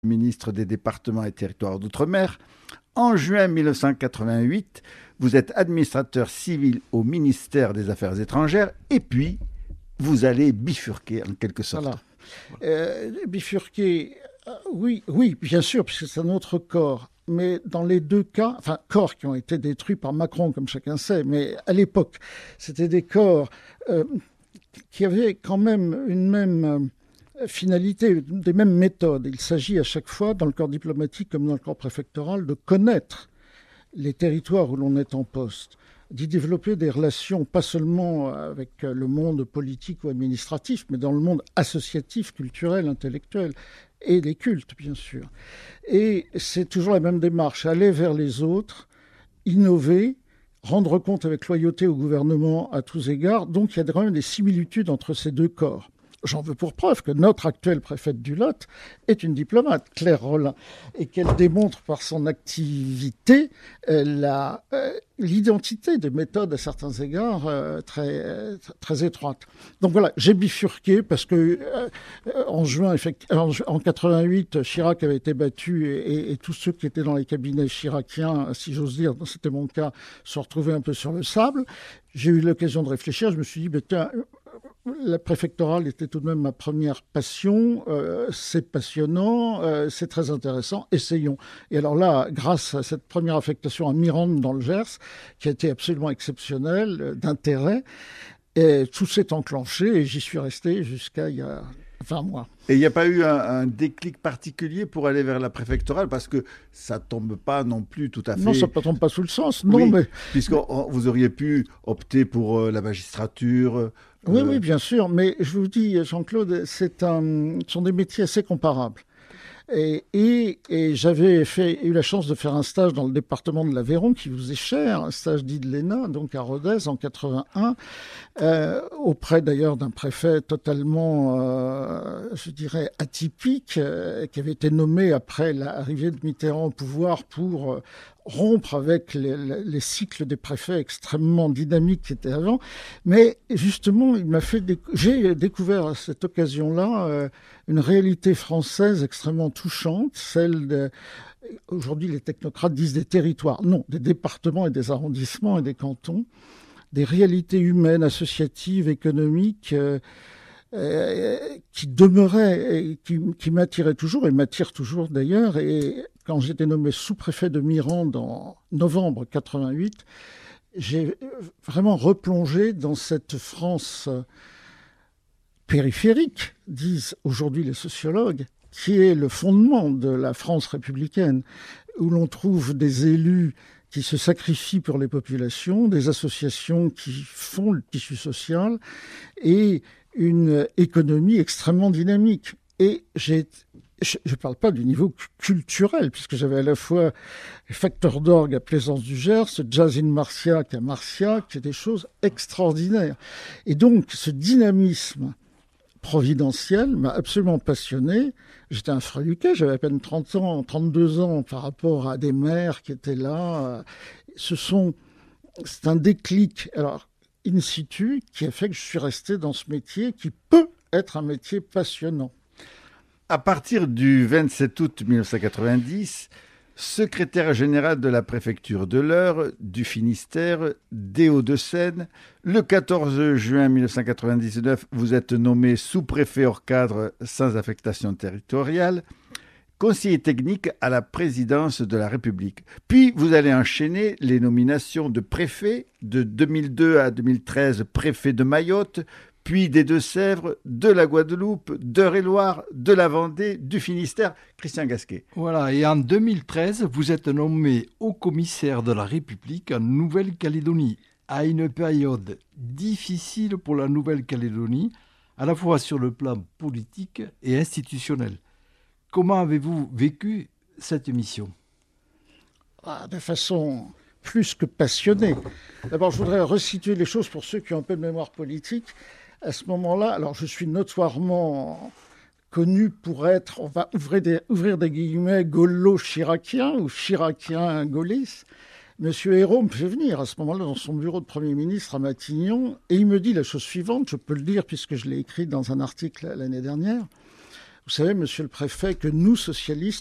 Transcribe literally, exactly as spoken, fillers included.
ministre des Départements et Territoires d'Outre-mer. En juin mille neuf cent quatre-vingt-huit, vous êtes administrateur civil au ministère des Affaires étrangères et puis vous allez bifurquer en quelque sorte. Voilà. Euh, bifurquer, euh, oui, oui, bien sûr, puisque c'est un autre corps. Mais dans les deux cas, enfin, corps qui ont été détruits par Macron, comme chacun sait, mais à l'époque, c'était des corps euh, qui avaient quand même une même euh, finalité, des mêmes méthodes. Il s'agit à chaque fois, dans le corps diplomatique comme dans le corps préfectoral, de connaître les territoires où l'on est en poste, d'y développer des relations, pas seulement avec le monde politique ou administratif, mais dans le monde associatif, culturel, intellectuel, et les cultes, bien sûr. Et c'est toujours la même démarche, aller vers les autres, innover, rendre compte avec loyauté au gouvernement à tous égards. Donc il y a quand même des similitudes entre ces deux corps. J'en veux pour preuve que notre actuelle préfète du Lot est une diplomate, Claire Rollin, et qu'elle démontre par son activité euh, la, euh, l'identité des méthodes à certains égards euh, très, euh, très étroites. Donc voilà, j'ai bifurqué parce que euh, en juin, en, en quatre-vingt-huit, Chirac avait été battu et, et tous ceux qui étaient dans les cabinets chiraciens, si j'ose dire, c'était mon cas, se retrouvaient un peu sur le sable. J'ai eu l'occasion de réfléchir, je me suis dit, ben, tiens, la préfectorale était tout de même ma première passion. Euh, c'est passionnant, euh, c'est très intéressant. Essayons. Et alors là, grâce à cette première affectation à Mirande dans le Gers, qui a été absolument exceptionnelle, euh, d'intérêt, et tout s'est enclenché et j'y suis resté jusqu'à il y a vingt mois. Et il n'y a pas eu un, un déclic particulier pour aller vers la préfectorale parce que ça ne tombe pas non plus tout à fait... Non, ça ne tombe pas sous le sens. Non, oui, mais... Puisque vous auriez pu opter pour euh, la magistrature... Oui, euh... oui, bien sûr. Mais je vous dis, Jean-Claude, c'est un... ce sont des métiers assez comparables. Et, et, et j'avais fait, eu la chance de faire un stage dans le département de l'Aveyron, qui vous est cher, un stage dit de l'E N A, donc à Rodez, en quatre-vingt-un, euh, auprès d'ailleurs d'un préfet totalement, euh, je dirais, atypique, euh, qui avait été nommé après l'arrivée de Mitterrand au pouvoir pour euh, rompre avec les, les cycles des préfets extrêmement dynamiques qui étaient avant. Mais justement, il m'a fait déc- j'ai découvert à cette occasion-là euh, une réalité française extrêmement touchante, celle de... Aujourd'hui, les technocrates disent des territoires. Non, des départements et des arrondissements et des cantons, des réalités humaines, associatives, économiques euh, euh, qui demeuraient, et qui, qui m'attiraient toujours et m'attirent toujours d'ailleurs. Et quand j'étais nommé sous-préfet de Mirande en novembre quatre-vingt-huit, j'ai vraiment replongé dans cette France périphérique, disent aujourd'hui les sociologues, qui est le fondement de la France républicaine, où l'on trouve des élus qui se sacrifient pour les populations, des associations qui font le tissu social et une économie extrêmement dynamique. Et j'ai, je ne parle pas du niveau culturel, puisque j'avais à la fois Facteur d'orgue à Plaisance du Gers, Jazz in Marciac à Marciac, c'est des choses extraordinaires. Et donc, ce dynamisme providentiel m'a absolument passionné. J'étais un freluquet, j'avais à peine trente ans, trente-deux ans par rapport à des maires qui étaient là. Ce sont, c'est un déclic, alors, in situ, qui a fait que je suis resté dans ce métier qui peut être un métier passionnant. À partir du vingt-sept août mille neuf cent quatre-vingt-dix, secrétaire général de la préfecture de l'Eure, du Finistère, des Hauts-de-Seine. Le quatorze juin mille neuf cent quatre-vingt-dix-neuf, vous êtes nommé sous-préfet hors cadre sans affectation territoriale, conseiller technique à la présidence de la République. Puis vous allez enchaîner les nominations de préfet de deux mille deux à deux mille treize, préfet de Mayotte, puis des Deux-Sèvres, de la Guadeloupe, d'Eure-et-Loir, de la Vendée, du Finistère. Christian Gasquet. Voilà, et en deux mille treize, vous êtes nommé haut-commissaire de la République en Nouvelle-Calédonie, à une période difficile pour la Nouvelle-Calédonie, à la fois sur le plan politique et institutionnel. Comment avez-vous vécu cette mission ? Ah, de façon plus que passionnée. D'abord, je voudrais resituer les choses pour ceux qui ont un peu de mémoire politique. À ce moment-là, alors je suis notoirement connu pour être, on va ouvrir des, ouvrir des guillemets, gaulo-chiracien ou chiracien-gaulliste. Monsieur Hérault me fait venir à ce moment-là dans son bureau de Premier ministre à Matignon et il me dit la chose suivante, je peux le dire puisque je l'ai écrit dans un article l'année dernière. Vous savez, monsieur le préfet, que nous, socialistes,